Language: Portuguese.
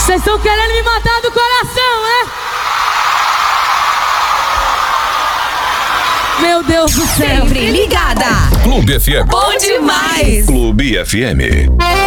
Vocês estão querendo me matar do coração, é? Meu Deus do céu. Sempre ligada. Clube FM. Bom demais. Clube FM.